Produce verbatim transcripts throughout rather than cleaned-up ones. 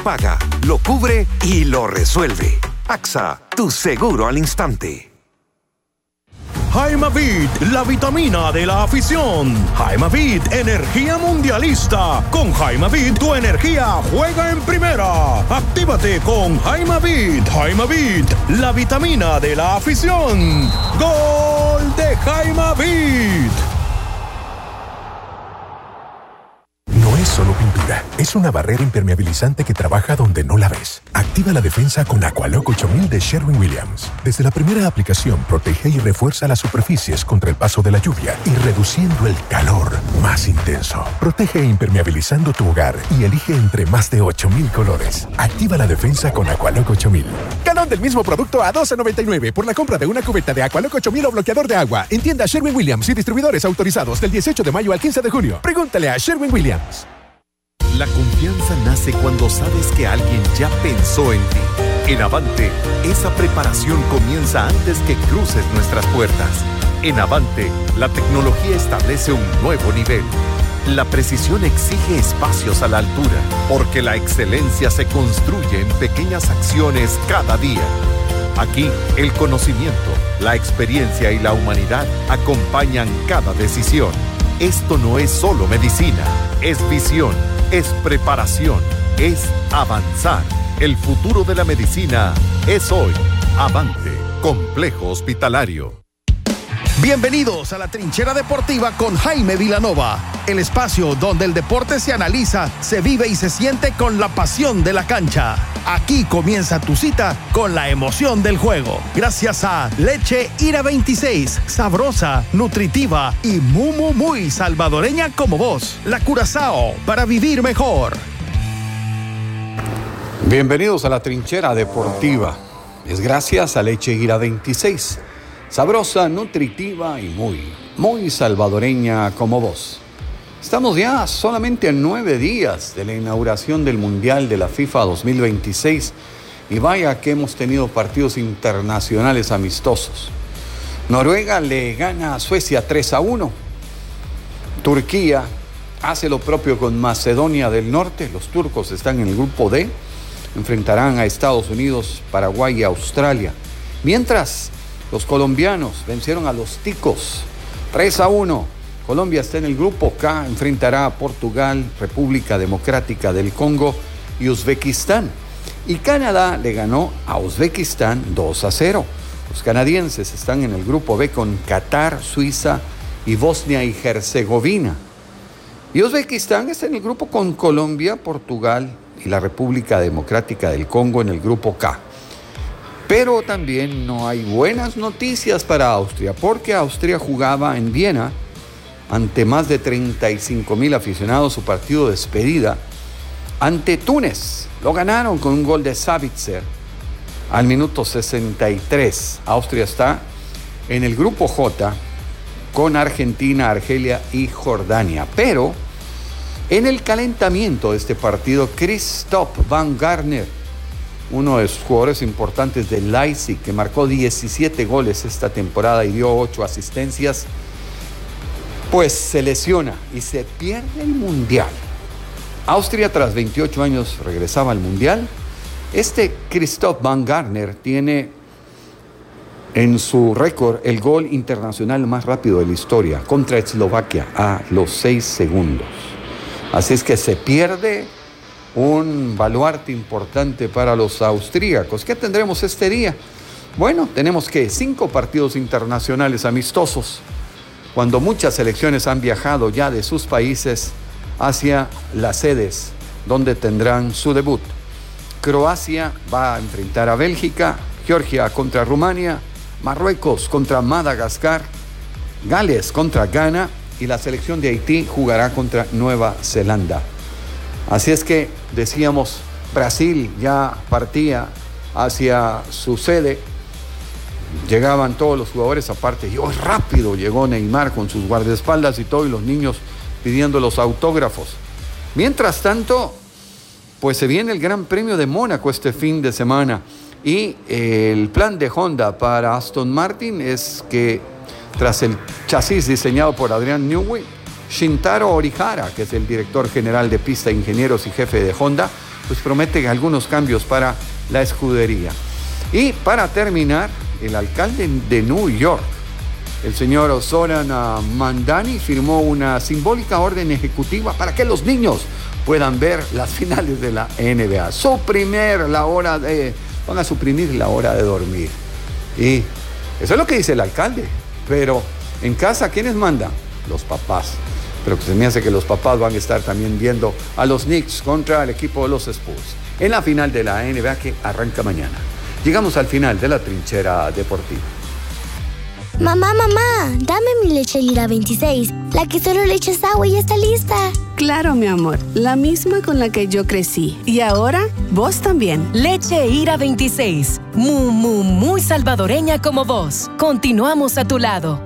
paga, lo cubre y lo resuelve. A X A, tu seguro al instante. Jaimavit, la vitamina de la afición. Jaimavit, energía mundialista. Con Jaimavit, tu energía juega en primera. Actívate con Jaimavit. Jaimavit, la vitamina de la afición. ¡Gol de Jaimavit! No es solo pintura, es una barrera impermeabilizante que trabaja donde no la ves. Activa la defensa con Aqualock ocho mil de Sherwin-Williams. Desde la primera aplicación protege y refuerza las superficies contra el paso de la lluvia y reduciendo el calor más intenso. Protege impermeabilizando tu hogar y elige entre más de ocho mil colores. Activa la defensa con Aqualock ocho mil. Galón del mismo producto a doce noventa y nueve por la compra de una cubeta de Aqualock ocho mil o bloqueador de agua. En tienda Sherwin-Williams y distribuidores autorizados del dieciocho de mayo al quince de junio. Pregúntale a Sherwin-Williams. La confianza nace cuando sabes que alguien ya pensó en ti. En Avante, esa preparación comienza antes que cruces nuestras puertas. En Avante, la tecnología establece un nuevo nivel. La precisión exige espacios a la altura, porque la excelencia se construye en pequeñas acciones cada día. Aquí, el conocimiento, la experiencia y la humanidad acompañan cada decisión. Esto no es solo medicina, es visión, es preparación, es avanzar. El futuro de la medicina es hoy. Avante, Complejo Hospitalario. Bienvenidos a la Trinchera Deportiva con Jaime Vilanova, el espacio donde el deporte se analiza, se vive y se siente con la pasión de la cancha. Aquí comienza tu cita con la emoción del juego. Gracias a Leche Ira veintiséis, sabrosa, nutritiva y muy, muy, muy salvadoreña como vos. La Curazao, para vivir mejor. Bienvenidos a la Trinchera Deportiva. Es gracias a Leche Ira veintiséis. Sabrosa, nutritiva y muy, muy salvadoreña como vos. Estamos ya solamente a nueve días de la inauguración del Mundial de la FIFA dos mil veintiséis y vaya que hemos tenido partidos internacionales amistosos. Noruega le gana a Suecia tres a uno. Turquía hace lo propio con Macedonia del Norte. Los turcos están en el grupo D. Enfrentarán a Estados Unidos, Paraguay y Australia. Mientras, los colombianos vencieron a los ticos tres a uno. Colombia está en el grupo K, enfrentará a Portugal, República Democrática del Congo y Uzbekistán. Y Canadá le ganó a Uzbekistán dos a cero. Los canadienses están en el grupo B con Qatar, Suiza y Bosnia y Herzegovina. Y Uzbekistán está en el grupo con Colombia, Portugal y la República Democrática del Congo en el grupo K. Pero también no hay buenas noticias para Austria, porque Austria jugaba en Viena ante más de treinta y cinco mil aficionados su partido de despedida ante Túnez. Lo ganaron con un gol de Sabitzer al minuto sesenta y tres. Austria está en el grupo J con Argentina, Argelia y Jordania. Pero en el calentamiento de este partido, Christoph van Garner, uno de sus jugadores importantes del Leipzig, que marcó diecisiete goles esta temporada y dio ocho asistencias, pues se lesiona y se pierde el Mundial. Austria, tras veintiocho años, regresaba al Mundial. Este Christoph van Garner tiene en su récord el gol internacional más rápido de la historia contra Eslovaquia a los seis segundos. Así es que se pierde un baluarte importante para los austríacos. ¿Qué tendremos este día? Bueno, tenemos que cinco partidos internacionales amistosos, cuando muchas selecciones han viajado ya de sus países hacia las sedes donde tendrán su debut. Croacia va a enfrentar a Bélgica, Georgia contra Rumania, Marruecos contra Madagascar, Gales contra Ghana y la selección de Haití jugará contra Nueva Zelanda. Así es que, decíamos, Brasil ya partía hacia su sede. Llegaban todos los jugadores aparte. Y hoy rápido llegó Neymar con sus guardaespaldas y todo, y los niños pidiendo los autógrafos. Mientras tanto, pues se viene el Gran Premio de Mónaco este fin de semana. Y eh, el plan de Honda para Aston Martin es que, tras el chasis diseñado por Adrian Newey, Shintaro Orihara, que es el director general de pista, ingenieros y jefe de Honda, pues promete algunos cambios para la escudería. Y para terminar, el alcalde de New York, el señor Zoran Mandani, firmó una simbólica orden ejecutiva para que los niños puedan ver las finales de la N B A. Suprimir la hora de... Van a suprimir la hora de dormir. Y eso es lo que dice el alcalde. Pero en casa, ¿quiénes mandan? Los papás. Pero se me hace que los papás van a estar también viendo a los Knicks contra el equipo de los Spurs en la final de la N B A que arranca mañana. Llegamos al final de la trinchera deportiva. Mamá, mamá, dame mi leche Ira veintiséis, la que solo le echas agua y ya está lista. Claro, mi amor, la misma con la que yo crecí. Y ahora, vos también. Leche Ira veintiséis, muy, muy, muy salvadoreña como vos. Continuamos a tu lado.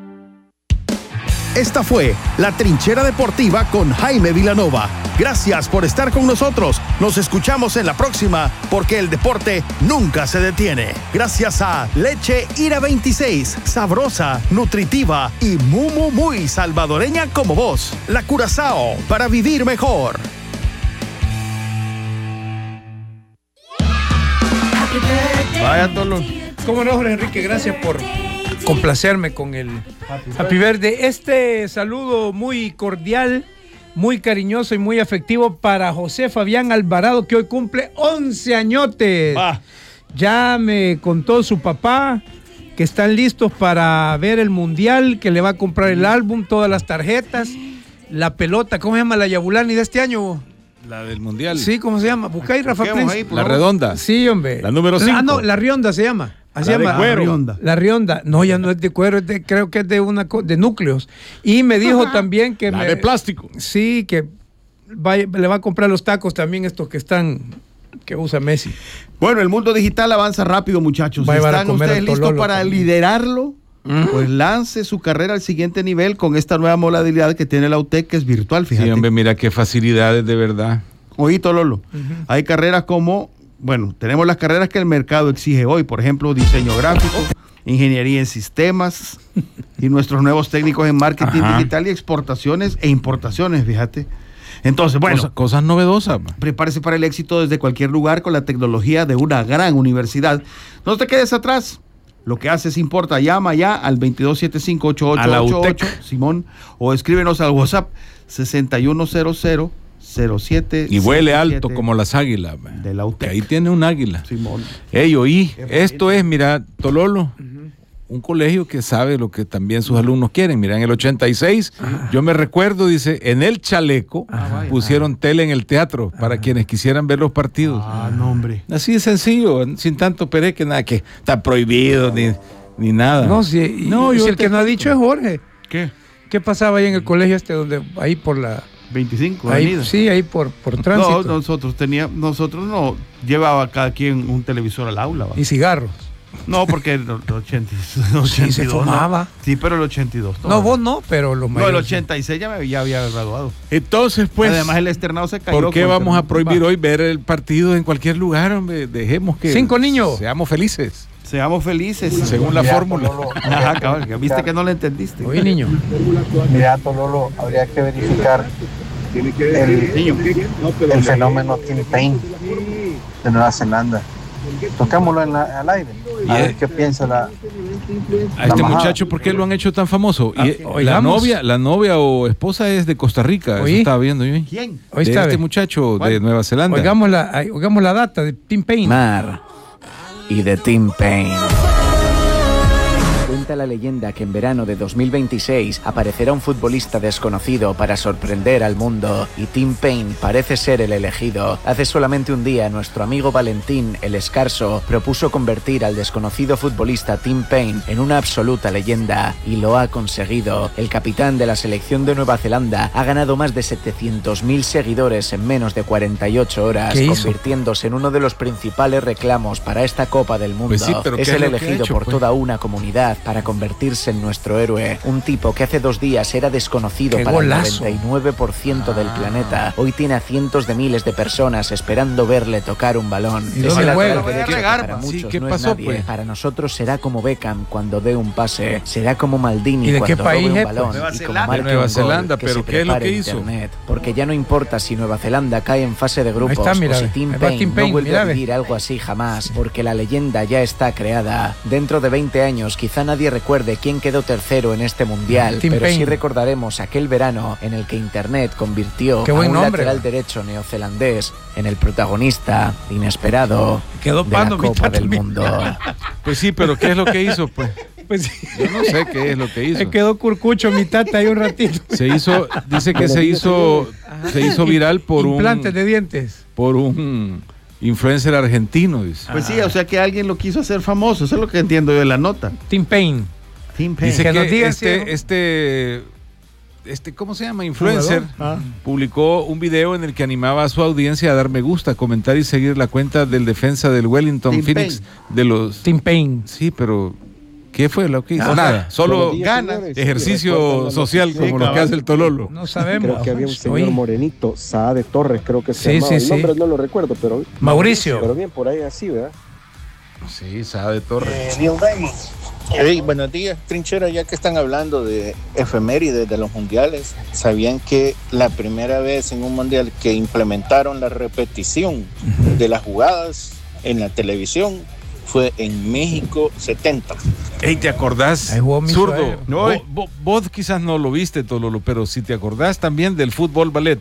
Esta fue La Trinchera Deportiva con Jaime Vilanova. Gracias por estar con nosotros. Nos escuchamos en la próxima, porque el deporte nunca se detiene. Gracias a Leche Ira veintiséis, sabrosa, nutritiva y muy, muy, muy salvadoreña como vos. La Curazao, para vivir mejor. Vaya, Tolo. ¿Cómo no, Jorge Enrique? Gracias por complacerme con el Happy Birthday. Este saludo muy cordial, muy cariñoso y muy afectivo para José Fabián Alvarado, que hoy cumple once añotes. Ah. Ya me contó su papá que están listos para ver el mundial, que le va a comprar el álbum, todas las tarjetas, la pelota. ¿Cómo se llama la Yabulani de este año? La del mundial. Sí, ¿cómo se llama? Busca ahí, Rafa Prince. Ahí, la redonda. Sí, hombre. La número cinco. Ah, no, la Rionda se llama. Así la llama, de cuero. La Rionda. La Rionda. No, ya no es de cuero, es de, creo que es de una de núcleos. Y me dijo Ajá. también que... La me, de plástico. Sí, que va, le va a comprar los tacos también estos que están... que usa Messi. Bueno, el mundo digital avanza rápido, muchachos. ¿Están ustedes listos para también. liderarlo? Uh-huh. Pues lance su carrera al siguiente nivel con esta nueva modalidad que tiene la U T E C, que es virtual, fíjate. Sí, hombre, mira qué facilidades de verdad. Oíste, Lolo. Uh-huh. Hay carreras como... Bueno, tenemos las carreras que el mercado exige hoy, por ejemplo, diseño gráfico, ingeniería en sistemas y nuestros nuevos técnicos en marketing Ajá. digital y exportaciones e importaciones, fíjate. Entonces, bueno, Cosa, cosas novedosas. Prepárese para el éxito desde cualquier lugar con la tecnología de una gran universidad. No te quedes atrás. Lo que haces importa. Llama ya al veintidós setenta y cinco, ochenta y ocho ochenta y ocho, Simón, o escríbenos al WhatsApp sesenta y uno cero cero cero siete. Y huele alto como las águilas. De la U T E C. Ahí tiene un águila. Simón. Ey, oí, esto es, mira, Tololo, uh-huh. un colegio que sabe lo que también sus alumnos quieren. Mira, en el ochenta y seis, ah. yo me recuerdo, dice, en el chaleco ah, pusieron ah. tele en el teatro para ah. quienes quisieran ver los partidos. Ah, no, hombre. Así de sencillo, sin tanto pereque, nada que está prohibido ni, ni nada. No, si, no, yo si el que no ha dicho es Jorge. ¿Qué? ¿Qué pasaba ahí en el colegio este, donde ahí por la... veinticinco, ahí, avenida. Sí, ahí por, por tránsito. No, nosotros teníamos, nosotros no llevaba cada quien un televisor al aula. ¿va? Y cigarros. No, porque el ochenta, el ochenta y dos sí, se fumaba. No. Sí, pero el ochenta y dos. No, no vos no, pero los mayores. No, el ochenta y seis ya, me, ya había graduado. Entonces, pues. Además, el externado se cayó. ¿Por qué vamos a prohibir hoy ver el partido en cualquier lugar, hombre? Dejemos que. Cinco niños. Seamos felices. Seamos felices. Según la Mira, fórmula. Tololo, Ajá, cabrón, que viste que no lo entendiste. Oye, niño. Mira, Tololo, habría que verificar el, el fenómeno Tim Payne de Nueva Zelanda. Tocámoslo en la, al aire. A ver qué piensa la. A este muchacho, ¿por qué lo han hecho tan famoso? Ah, y la novia, la novia o esposa es de Costa Rica. Eso estaba viendo yo. ¿Quién? De este ve. muchacho ¿Cuál? de Nueva Zelanda. Oigamos la, oigamos la data de Tim Payne. Mar y de Tim Payne. Cuenta la leyenda que en verano de dos mil veintiséis aparecerá un futbolista desconocido para sorprender al mundo y Tim Payne parece ser el elegido. Hace solamente un día nuestro amigo Valentín, el Escarso, propuso convertir al desconocido futbolista Tim Payne en una absoluta leyenda y lo ha conseguido. El capitán de la selección de Nueva Zelanda ha ganado más de setecientos mil seguidores en menos de cuarenta y ocho horas, convirtiéndose en uno de los principales reclamos para esta Copa del Mundo. Pues sí, es el elegido por toda una comunidad para convertirse en nuestro héroe. Un tipo que hace dos días era desconocido ¡Qué para golazo! el noventa y nueve por ciento del planeta. Hoy tiene a cientos de miles de personas esperando verle tocar un balón. ¿Y Es dónde el juega? lateral derecho que para Sí, muchos ¿qué no pasó, es nadie. pues? Para nosotros será como Beckham cuando dé un pase. Será como Maldini ¿Y de cuando qué país robe un es, balón. pues? Y como De marque Nueva un gol, Zelanda, que pero se ¿qué es lo prepare que hizo? Internet. Porque ya no importa si Nueva Zelanda cae en fase de grupos está, mira, o si ahí Tim va Payne Tim no Payne, vuelve mira, a ve. vivir algo así jamás, porque la leyenda ya está creada. Dentro de veinte años quizá nadie recuerde quién quedó tercero en este mundial, Tim pero Payne. sí recordaremos aquel verano en el que Internet convirtió Qué a buen un nombre. lateral derecho neozelandés en el protagonista inesperado Quedó de la pando mi Copa tata del también. Mundo. Pues sí, pero ¿qué es lo que hizo? Pues Pues sí. yo no sé qué es lo que hizo. Se quedó curcucho mi tata ahí un ratito. Se hizo, dice que se hizo, se hizo viral por un Implantes de dientes. por un influencer argentino, dice. Pues sí, o sea que alguien lo quiso hacer famoso, eso es lo que entiendo yo de la nota. Tim Payne. Tim Payne. Dice Que que, nos digan este, si- este, este, ¿cómo se llama? Influencer. Ah. Publicó un video en el que animaba a su audiencia a dar me gusta, comentar y seguir la cuenta del defensa del Wellington Tim Phoenix Payne. de los. Tim Payne. Sí, pero ¿qué fue lo que hizo? Ah, Nada, solo buenos días, gana señores. ejercicio Recuerdan la social noticia. como Sí, lo que cabal. hace el Tololo. No sabemos. Creo que había un señor Oye, morenito, Saade Torres, creo que se Sí, llamaba. sí, El sí. nombre no lo recuerdo, pero Mauricio. pero bien por ahí así, ¿verdad? Sí, sabe Torres. Hey, buenos días, Trinchera. Ya que están hablando de efemérides de los mundiales, ¿sabían que la primera vez en un mundial que implementaron la repetición de las jugadas en la televisión fue en México setenta? Ey, ¿te acordás? Ahí jugó mi Zurdo. suegro. No, vos, vos- vos quizás no lo viste, Tololo, pero si te acordás también del fútbol ballet,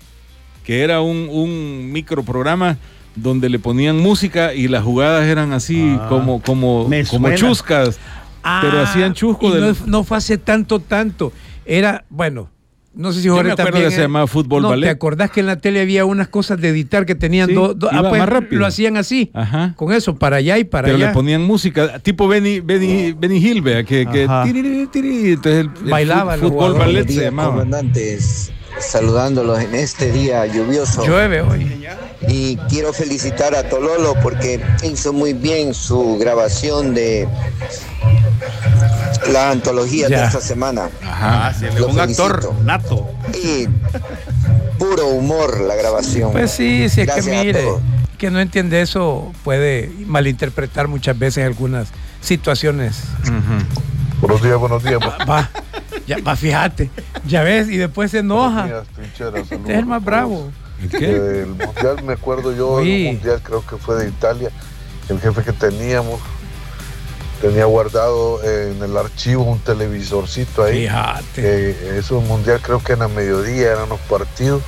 que era un, un microprograma donde le ponían música y las jugadas eran así Ah, como, como, me como suena. chuscas, pero Ah, hacían chusco y del... no, no fue hace tanto, tanto. Era, bueno, no sé si Yo Jorge me acuerdo también. que se eh, llamaba fútbol no, ballet. ¿te acordás que en la tele había unas cosas de editar que tenían Sí, dos? dos- iba ah, pues, más rápido. lo hacían así, Ajá. con eso, para allá y para Pero allá. le ponían música, tipo Benny, Benny, Benny Hill, vea, que, que Ajá. tiriri, tiriri, entonces el, el Bailaban fut- los fútbol jugadores. ballet se llamaba. Comandantes, saludándolos en este día lluvioso. Llueve hoy. Y quiero felicitar a Tololo porque hizo muy bien su grabación de la antología Ya. de esta semana. Ah, sí, Lo un actor felicito. nato. Y puro humor la grabación. Pues sí, si es Gracias que a mire, todos. que no entiende eso puede malinterpretar muchas veces algunas situaciones. Buenos días, buenos días. Va, ya, va, fíjate, ya ves, y después se enoja. Buenos días, Trinchera, Este saludos es el más a todos. bravo. El mundial, me acuerdo yo, Oí. el mundial creo que fue de Italia. El jefe que teníamos tenía guardado en el archivo un televisorcito ahí. Fíjate. Eh, eso mundial creo que en la mediodía eran los partidos.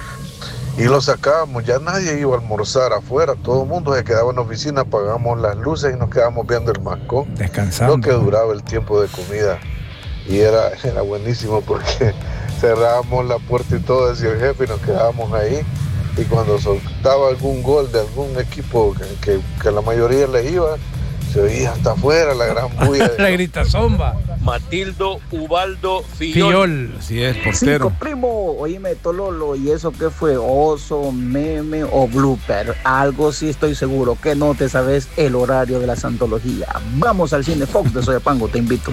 Y lo sacábamos, ya nadie iba a almorzar afuera, todo el mundo se quedaba en la oficina, apagamos las luces y nos quedábamos viendo el mascón. Descansando. Lo que duraba el tiempo de comida. Y era, era buenísimo porque cerrábamos la puerta y todo, decía el jefe, y nos quedábamos ahí. Y cuando soltaba algún gol de algún equipo que, que, que la mayoría le iba, se oía hasta afuera la gran bulla. La grita zomba. Matildo Ubaldo Fillol. Fillol. Así es, Cinco, portero. primo, oíme, Tololo, ¿y eso qué fue? ¿Oso, meme o blooper? Algo sí estoy seguro, que no te sabes el horario de la santología. Vamos al Cine Fox de Soyapango, te invito.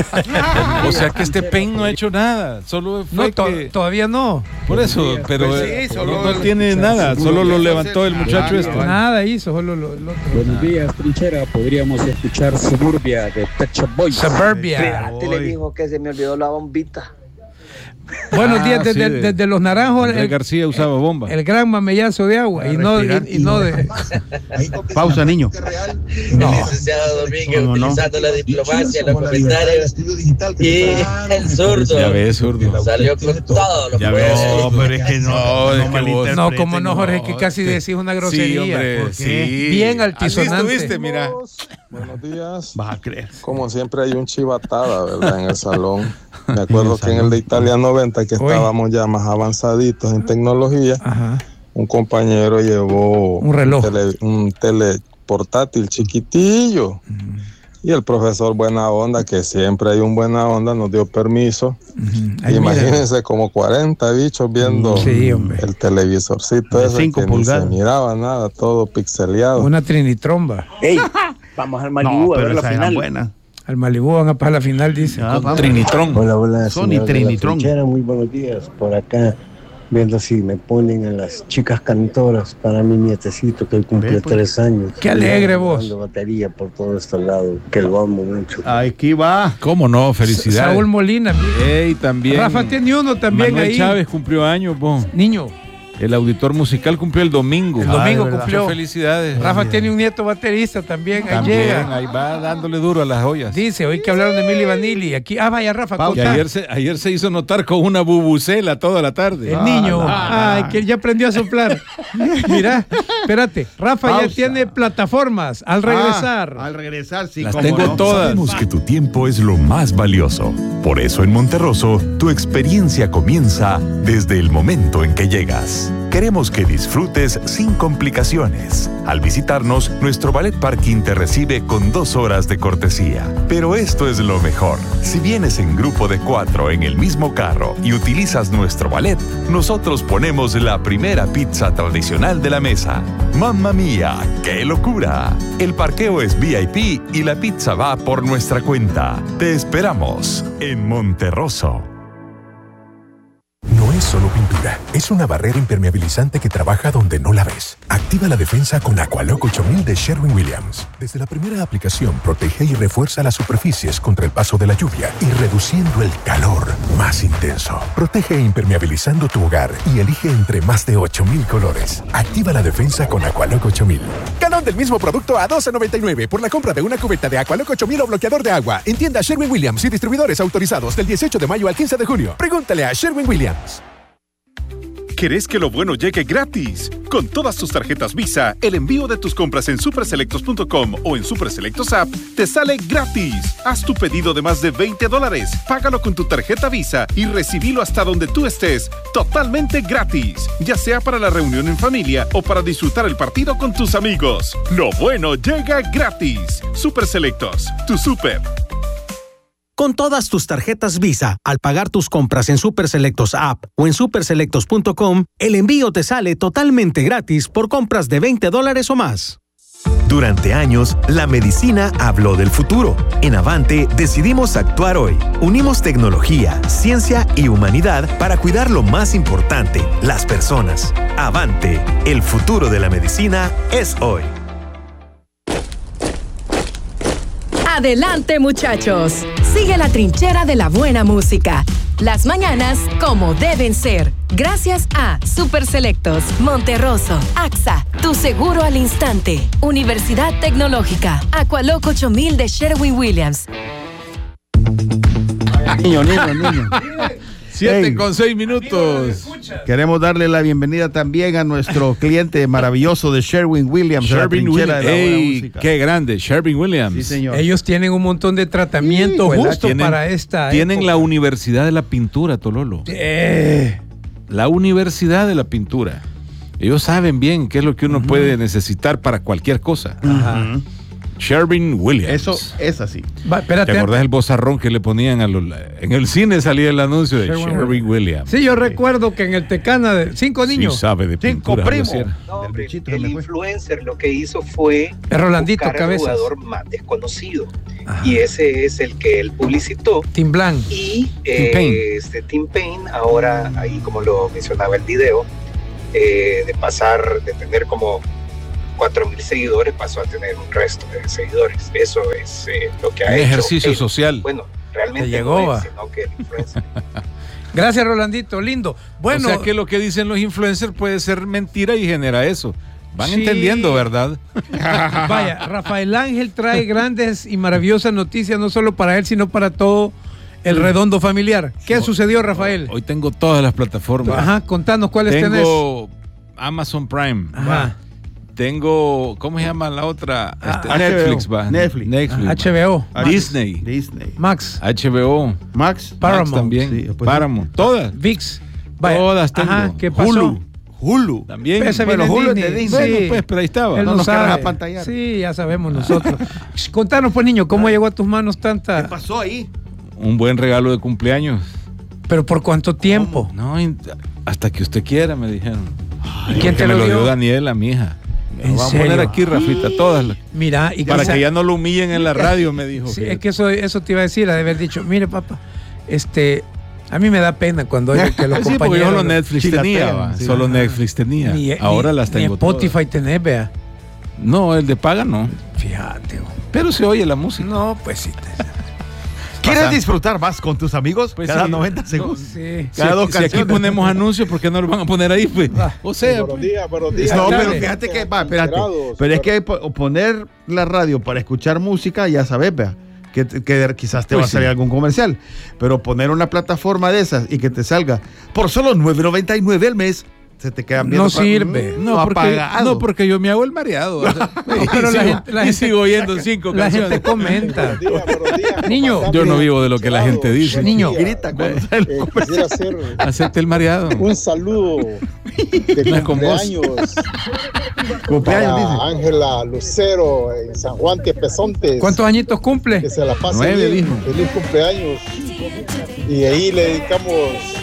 O sea que este Payne no ha hecho nada, solo fue No, to- que... todavía no. Por eso, pero Pues eh, sí, no, solo- no tiene nada, solo lo levantó el muchacho este. Nada hizo, solo lo, lo otro. Buenos días, Trinchera. Podríamos escuchar Suburbia de Pet Shop Boys. Suburbia. Fíjate, le dijo que se me olvidó la bombita. Buenos Ah, días sí, desde, de- desde los naranjos. Andrés El, García usaba bomba. el gran mamellazo de agua y no, y, y no de. Pausa, niño. No. Licenciado Domínguez, No, no, no. utilizando la diplomacia, los comentarios. Y el zurdo Ya ves, zurdo. salió con todo lo Ya que ves. No, pero es que no. No, es que vos- malinterpreten, No, como no, Jorge, que casi decís una grosería. Sí, hombre, ¿Por qué? sí. Bien Así altisonante. estuviste, mira. Buenos días. Vas a creer. Como siempre hay un chivatada, ¿verdad? En el salón. Me acuerdo que en el de Italia noventa, que estábamos ya más avanzaditos en tecnología, Ajá. un compañero llevó Un reloj. tele, un tele portátil chiquitillo. Y el profesor buena onda, que siempre hay un buena onda, nos dio permiso. Ahí Imagínense como cuarenta bichos viendo Sí, hombre. el televisorcito De ese cinco que ni pulgadas. se miraba nada, todo pixeleado. Una trinitromba. Ey, vamos al No, Malibú a pero ver la esa era final. buena. Al Malibú van a pasar la final, dice. Ah, con Trinitrón. Hola, hola. Sony Trinitrón. Muy buenos días. Por acá, viendo si me ponen a las chicas cantoras para mi nietecito que hoy cumple pues. tres años. Qué alegre vos. Dando batería por todo este lado, que lo amo mucho. Aquí va. ¿Cómo no? Felicidades. Saúl Molina. Ey, también. Rafa tiene uno también Manuel ahí. Chávez cumplió años, vos. Niño. El auditor musical cumplió el domingo. El domingo Ay, cumplió. Felicidades. Rafa tiene un nieto baterista también. Ahí También, llega. ahí va dándole duro a las joyas. Dice, hoy que hablaron de Milli Vanilli. Aquí, ah, vaya, Rafa, Y contá. ayer se, ayer se hizo notar con una bubucela toda la tarde. El niño. Ah, Ay, que ya aprendió a soplar. Mira, espérate. Rafa Pausa. ya tiene plataformas. Al regresar. Ah, al regresar, sí. Las cómo tengo no. todas. Sabemos que tu tiempo es lo más valioso. Por eso en Monterroso, tu experiencia comienza desde el momento en que llegas. Queremos que disfrutes sin complicaciones. Al visitarnos, nuestro ballet parking te recibe con dos horas de cortesía. Pero esto es lo mejor. Si vienes en grupo de cuatro en el mismo carro y utilizas nuestro ballet, nosotros ponemos la primera pizza tradicional de la mesa. ¡Mamma mía! ¡Qué locura! El parqueo es V I P y la pizza va por nuestra cuenta. Te esperamos en Monterroso. No es solo pintura, es una barrera impermeabilizante que trabaja donde no la ves. Activa la defensa con Aqualock ocho mil de Sherwin-Williams. Desde la primera aplicación, protege y refuerza las superficies contra el paso de la lluvia y reduciendo el calor más intenso. Protege impermeabilizando tu hogar y elige entre más de ocho mil colores. Activa la defensa con Aqualock ocho mil. Galón del mismo producto a doce noventa y nueve por la compra de una cubeta de Aqualock ocho mil o bloqueador de agua. En tienda Sherwin-Williams y distribuidores autorizados del dieciocho de mayo al quince de junio. Pregúntale a Sherwin-Williams. ¿Querés que lo bueno llegue gratis? Con todas tus tarjetas Visa, el envío de tus compras en superselectos punto com o en Superselectos App te sale gratis. Haz tu pedido de más de veinte dólares, págalo con tu tarjeta Visa y recibilo hasta donde tú estés, totalmente gratis. Ya sea para la reunión en familia o para disfrutar el partido con tus amigos. Lo bueno llega gratis. Superselectos, tu super. Con todas tus tarjetas Visa, al pagar tus compras en Superselectos App o en superselectos punto com, el envío te sale totalmente gratis por compras de veinte dólares o más. Durante años, la medicina habló del futuro. En Avante decidimos actuar hoy. Unimos tecnología, ciencia y humanidad para cuidar lo más importante, las personas. Avante, el futuro de la medicina es hoy. Adelante, muchachos. Sigue la trinchera de la buena música. Las mañanas como deben ser. Gracias a Superselectos, Monterroso, A X A, tu seguro al instante. Universidad Tecnológica, Aqualock ocho mil de Sherwin-Williams. Niño, niño, niño. Siete Hey. con seis minutos. Queremos darle la bienvenida también a nuestro cliente maravilloso de Sherwin-Williams. a la Sherwin trinchera Williams. de la buena Ey, música. qué grande, Sherwin-Williams. Sí, señor. Ellos tienen un montón de tratamiento Sí, justo tienen- para esta Tienen época. la Universidad de la Pintura, Tololo. Eh. La Universidad de la Pintura. Ellos saben bien qué es lo que uno puede necesitar para cualquier cosa. Ajá. Sherwin-Williams. Eso es así. Va, espérate. ¿Te acordás el bozarrón que le ponían a los... En el cine salía el anuncio de Sherwin- Sherwin-Williams. Sí, yo recuerdo que en el Tecana de cinco niños. Sí sabe de cinco pintura, algo primos. así era. No, hombre, el influencer lo que hizo fue Es Rolandito buscar al Cabezas. jugador más desconocido. Y ese es el que él publicitó. Tim Blanc. Y Tim eh, Payne. este Tim Payne, ahora, ahí como lo mencionaba el video, eh, de pasar, de tener como cuatro mil seguidores, pasó a tener un resto de seguidores. Eso es eh, lo que ha Un hecho. ejercicio él. social. Bueno, realmente Te llegó, no va. es, sino que el influencer. Gracias, Rolandito, lindo. Bueno, O sea que lo que dicen los influencers puede ser mentira y genera eso. Van Sí. entendiendo, ¿verdad? vaya, Rafael Ángel trae grandes y maravillosas noticias, no solo para él, sino para todo el redondo familiar. ¿Qué sucedió, Rafael? Hoy tengo todas las plataformas. Ajá, contanos cuáles tenés. Tengo Amazon Prime. Ajá. Tengo, ¿cómo se llama la otra? Este, H B O. Netflix, va. Netflix. Netflix. H B O. Disney. Disney. Max. H B O. Max. Paramount. Max también. Sí, pues, Paramount. Todas. VIX. Vaya. Todas tengo. Ajá, ¿qué pasó? Hulu. Hulu. También. Esa Bueno, viene en Hulu es de Disney. Disney. Bueno, Sí. pues, pero ahí estaba. Él No no, nos querrás sabe. apantallar. Sí, ya sabemos nosotros. Contanos, pues, niño, ¿cómo llegó a tus manos tanta? ¿Qué pasó ahí? Un buen regalo de cumpleaños. ¿Pero por cuánto tiempo? No, in- hasta que usted quiera, me dijeron. ¿Y quién Que te me lo lo dio dio? Daniela, mi hija. Vamos a poner aquí, Rafita, todas las. Mira, y para que, que ya no lo humillen en la radio, me dijo. Sí, que... es que eso, eso te iba a decir, a de haber dicho, mire, papá, este, a mí me da pena cuando oigo que los sí, compañeros. Solo Netflix tenía, va, sí, solo Netflix tenía. Ni, Ahora ni, las tengo ni Spotify todas. Tenés, vea. No, el de paga no. Fíjate. Bro. Pero se oye la música. No, pues sí. ¿Quieres disfrutar más con tus amigos? Pues cada sí, noventa segundos. No, sí. Cada si, dos si aquí ponemos anuncios, ¿por qué no lo van a poner ahí? Pues? O sea, buenos días, buenos días. No, pero fíjate que, va, espérate. Pero es que poner la radio para escuchar música, ya sabes, vea, que, que quizás te pues va a salir sí. algún comercial. Pero poner una plataforma de esas y que te salga por solo nueve noventa y nueve al mes, se te quedan viendo. No sirve. No, no, porque, no, porque yo me hago el mareado. O sea, no, pero y, la sigo, gente, la y gente, sigo oyendo cinco la canciones. La gente comenta. Buenos días, buenos días. Niño. Yo no vivo de lo que la gente dice. Niño. Grita cuando sale el comercial. Hacer Hacerte el mareado. Un saludo de no cumpleaños. Cumpleaños, dice. Ángela Lucero en San Juan Tepezontes. ¿Cuántos añitos cumple? Que se la pase Nueve, bien. dijo. Feliz cumpleaños. Y ahí le dedicamos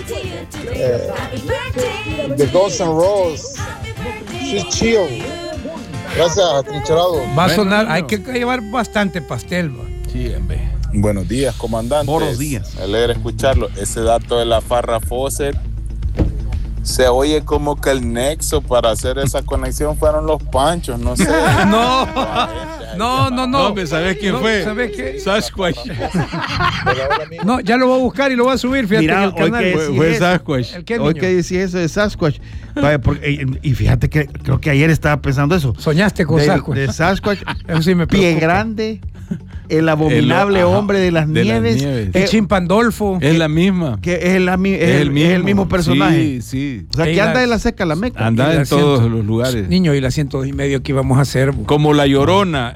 eh, The Guns N' Roses, Sweet Chill. Gracias, Trincherado. Va a sonar, hay que llevar bastante pastel. Va. Sí, hombre. Buenos días, comandante. Buenos días. Me alegra escucharlo. Ese dato de la Farrah Fawcett se oye como que el nexo para hacer esa conexión fueron los Panchos, no sé. No, no, no, no. No, ¿sabes quién no, fue? ¿Sabes qué? Sasquatch. No, ya lo voy a buscar y lo voy a subir. Fíjate. Mira, en el canal. Hoy que fue, fue Sasquatch. Hoy que decía eso de Sasquatch. Vaya, porque, y fíjate que creo que ayer estaba pensando eso. Soñaste con de, Sasquatch. De Sasquatch. Eso sí me Pie grande. El abominable el, ajá, hombre de las de nieves. Las nieves. El Chimpandolfo. Es la misma. Que es, la, es, es, el, mismo. es el mismo personaje. Sí, sí. O sea, que anda en la seca, la meca. Anda en todos los lugares. Niño, y la ciento dos y medio que íbamos a hacer. Como la Llorona.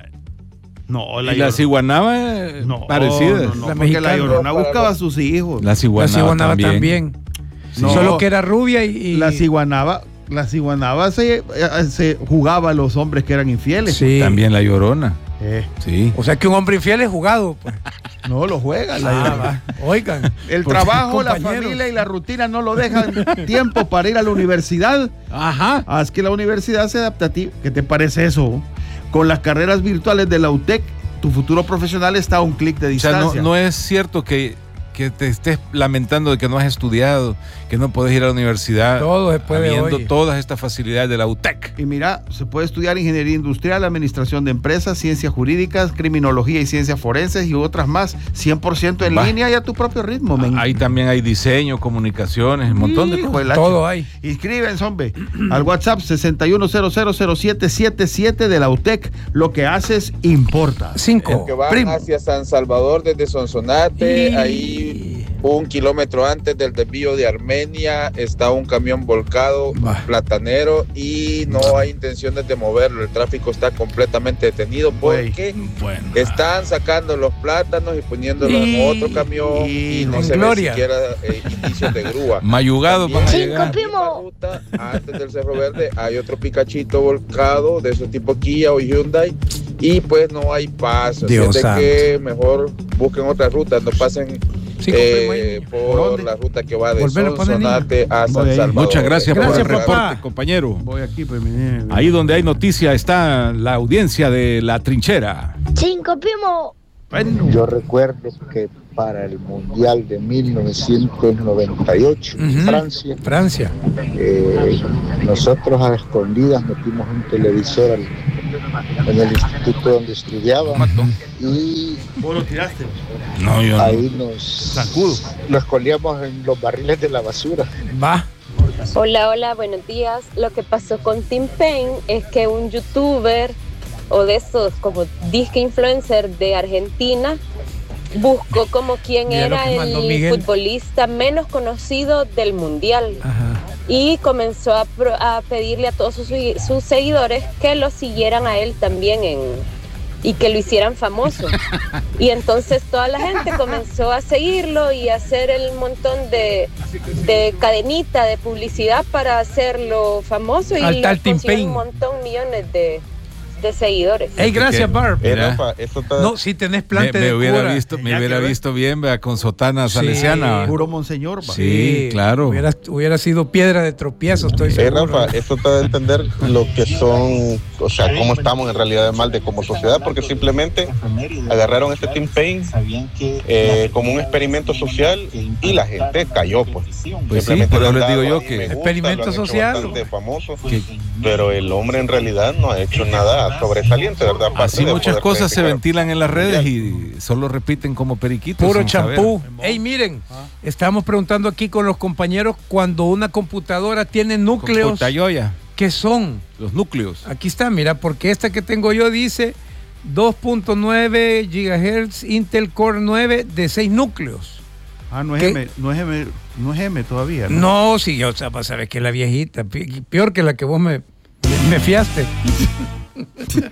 No, la y la ciguanaba no, parecidas. No, no, la porque la Llorona buscaba a sus hijos. La ciguanaba, la ciguanaba también. también. No, solo que era rubia y... y... La ciguanaba... La ciguanaba se, se jugaba a los hombres que eran infieles. Sí. También la Llorona. Eh. Sí. O sea que un hombre infiel es jugado. Pues. No, lo juega. La ah, Oigan. El trabajo, la familia y la rutina no lo dejan tiempo para ir a la universidad. Ajá. Haz que la universidad se adapte a ti. ¿Qué te parece eso? Con las carreras virtuales de la U T E C, tu futuro profesional está a un clic de distancia. O sea, no, no es cierto que, que te estés lamentando de que no has estudiado, que no puedes ir a la universidad. Todo se puede habiendo hoy. Todas estas facilidades de la U T E C. Y mira, se puede estudiar ingeniería industrial, administración de empresas, ciencias jurídicas, criminología y ciencias forenses y otras más, cien por ciento en Va. línea y a tu propio ritmo. Men. Ahí también hay diseño, comunicaciones, un montón de cosas. Todo hay. Inscríbense, hombre, al WhatsApp sesenta y uno cero cero cero siete siete siete de la U T E C. Lo que haces importa. Cinco. Que van Primo. hacia San Salvador desde Sonsonate, y... ahí un kilómetro antes del desvío de Armenia está un camión volcado, bah. platanero, y no bah. hay intenciones de moverlo. El tráfico está completamente detenido porque bueno. están sacando los plátanos y poniéndolos y... en otro camión y, y no se gloria. ve siquiera eh, indicios de grúa. Mayugados van a llegar. Ruta, antes del Cerro Verde hay otro picachito volcado de esos tipo Kia o Hyundai y pues no hay paso. Así es de que mejor busquen otra ruta, no pasen Sí, eh, por la ruta que va de Sonsonate a San Salvador. Muchas gracias, gracias por el papá. reporte, compañero. Voy aquí, pues, mi... Ahí donde hay noticia está la audiencia de La Trinchera. Cinco, primo. Bueno. Yo recuerdo que para el Mundial de mil novecientos noventa y ocho, uh-huh. Francia, Francia. Eh, nosotros a escondidas metimos un televisor al, en el instituto donde estudiaba y ¿vos lo tiraste? No, yo ahí no. nos lo escondíamos en los barriles de la basura. Va. Hola, hola, buenos días. Lo que pasó con Tim Payne es que un youtuber o de esos como disque influencer de Argentina buscó como quién Mira era el futbolista menos conocido del mundial. Ajá. Y comenzó a, pro, a pedirle a todos sus, sus seguidores que lo siguieran a él también en, y que lo hicieran famoso. Y entonces toda la gente comenzó a seguirlo y a hacer el montón de, de cadenita de publicidad para hacerlo famoso y le consiguieron un montón, millones de de seguidores. Hey, gracias, Barb. Eh, Rafa, eso está... No, si tenés plante me, me de hubiera cura. visto, me hubiera visto bien, vea, con sotana salesiana. Sí, puro monseñor. Va. Sí, claro. Hubiera, hubiera sido piedra de tropiezo, estoy Eh, seguro. Rafa, eso te da a entender lo que son, o sea, cómo estamos en realidad de mal de como sociedad, porque simplemente agarraron este Tim Payne eh, como un experimento social y la gente cayó, pues. Pues sí, por eso les digo yo que experimento social, bastante famoso, que, pero el hombre en realidad no ha hecho nada sobresaliente, ¿verdad? Aparte así de muchas poder cosas se practicar. ventilan en las redes y solo repiten como periquitos. Puro sin saber. champú. Hey, miren, estamos preguntando aquí con los compañeros cuando una computadora tiene núcleos. Computayoya. ¿Qué son? Los núcleos. Aquí está, mira, porque esta que tengo yo dice dos punto nueve gigahertz Intel Core nueve de seis núcleos. Ah, no es ¿Qué? M, no es M, no es M todavía. No, No, sí, yo, o sea, vas a ver que la viejita, pi- peor que la que vos me, me fiaste.